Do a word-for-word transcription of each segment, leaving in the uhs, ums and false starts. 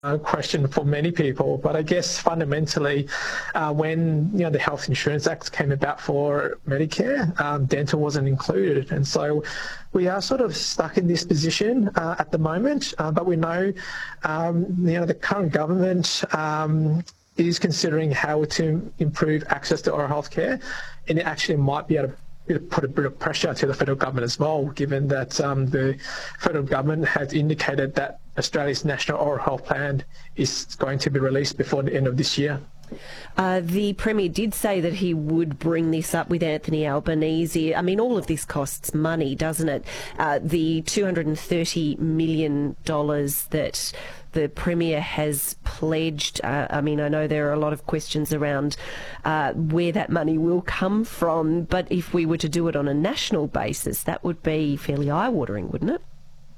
Uh, question for many people, but I guess fundamentally, uh, when you know the Health Insurance Act came about for Medicare, um, dental wasn't included, and so we are sort of stuck in this position uh, at the moment. Uh, but we know, um, you know, the current government um, is considering how to improve access to oral health care, and it actually might be able to put a bit of pressure to the federal government as well, given that um, the federal government has indicated that Australia's National Oral Health Plan is going to be released before the end of this year. Uh, the Premier did say that he would bring this up with Anthony Albanese. I mean, all of this costs money, doesn't it? Uh, the two hundred thirty million dollars that the Premier has pledged. Uh, I mean, I know there are a lot of questions around uh, where that money will come from, but if we were to do it on a national basis, that would be fairly eye-watering, wouldn't it?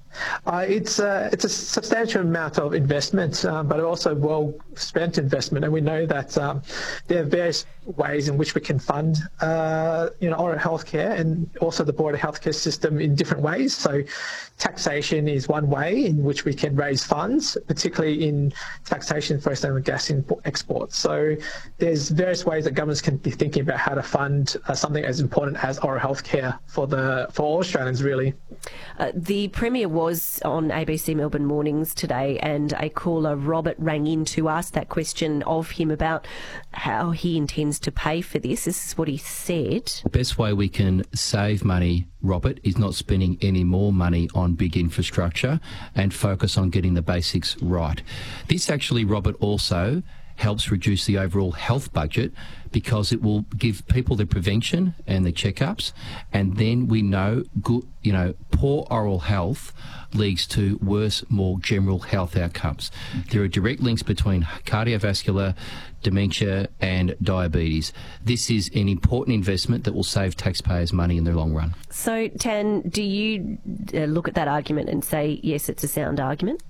Uh, it's, uh, it's a substantial amount of investment, um, but also well-spent investment, and we know that um, there are various ways in which we can fund uh, you know, oral health care and also the broader healthcare system in different ways. So taxation is one way in which we can raise funds, particularly in taxation for oil and gas exports. So there's various ways that governments can be thinking about how to fund uh, something as important as oral health care for, the, for all Australians, really. Uh, the Premier was on A B C Melbourne Mornings today, and a caller, Robert, rang in to ask that question of him about how he intends to pay for this. This is what he said. The best way we can save money, Robert, is not spending any more money on big infrastructure and focus on getting the basics right. This actually, Robert, also helps reduce the overall health budget because it will give people the prevention and the checkups, and then we know good, you know, poor oral health leads to worse, more general health outcomes. There are direct links between cardiovascular, dementia and diabetes. This is an important investment that will save taxpayers money in the long run. So, Tan, do you uh, look at that argument and say, yes, it's a sound argument?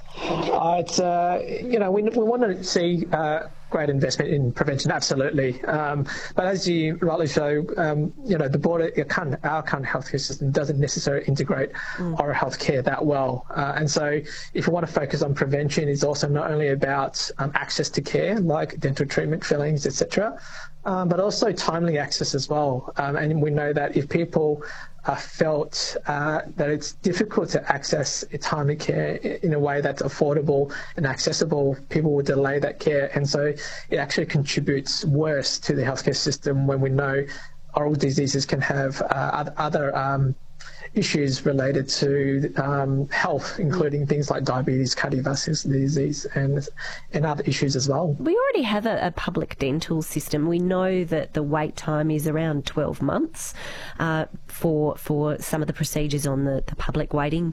Uh, it's, uh, you know, we, we want to see uh, great investment in prevention, absolutely. Um, but as you rightly show, um, you know, the broader, our current, our current healthcare system doesn't necessarily integrate mm. oral health care that well. Uh, and so if we want to focus on prevention, it's also not only about um, access to care, like dental treatment, fillings, et cetera, um, but also timely access as well. Um, and we know that if people uh, felt uh, that it's difficult to access timely care in a way that's affordable and accessible, people will delay that care. And so it actually contributes worse to the healthcare system when we know oral diseases can have uh, other um, issues related to um, health, including things like diabetes, cardiovascular disease, and and other issues as well. We already have a, a public dental system. We know that the wait time is around twelve months uh, for for some of the procedures on the, the public waiting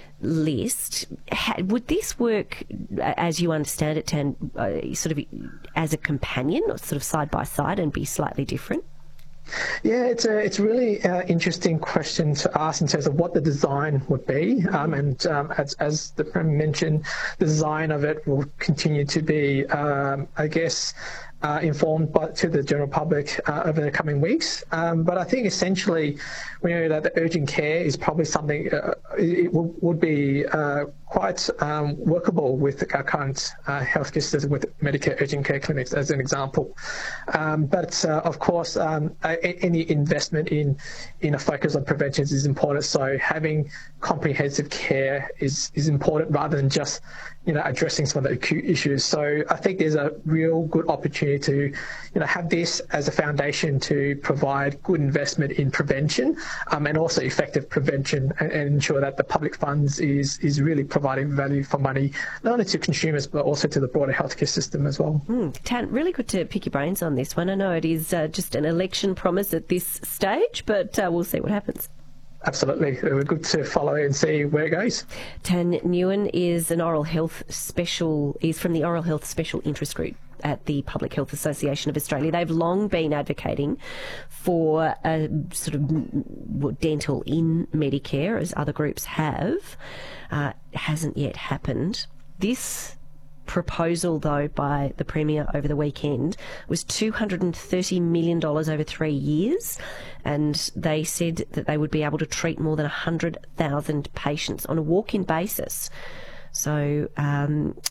list. Would this work, as you understand it, Tan, uh, sort of as a companion, or sort of side by side, and be slightly different? Yeah, it's a it's a really uh, interesting question to ask in terms of what the design would be, um, and um, as as the Premier mentioned, the design of it will continue to be, um, I guess, uh, informed by, to the general public uh, over the coming weeks. Um, but I think essentially, we know that the urgent care is probably something uh, it will, would be uh, quite um, workable with our current uh, healthcare system, with Medicare urgent care clinics as an example. Um, but uh, of course, um, any investment in in a focus on prevention is important. So having comprehensive care is is important rather than just you know addressing some of the acute issues. So I think there's a real good opportunity to you know have this as a foundation to provide good investment in prevention um, and also effective prevention, and, and ensure that the public funds is is really providing value for money, not only to consumers but also to the broader healthcare system as well. Mm, Tan, really good to pick your brains on this one. I know it is uh, just an election promise at this stage, but uh, we'll see what happens. Absolutely. We're good to follow and see where it goes. Tan Nguyen is an oral health special, is from the Oral Health Special Interest Group at the Public Health Association of Australia. They've long been advocating for a sort of dental in Medicare, as other groups have. Uh, hasn't yet happened. This proposal, though, by the Premier over the weekend was two hundred thirty million dollars over three years, and they said that they would be able to treat more than one hundred thousand patients on a walk-in basis. So um,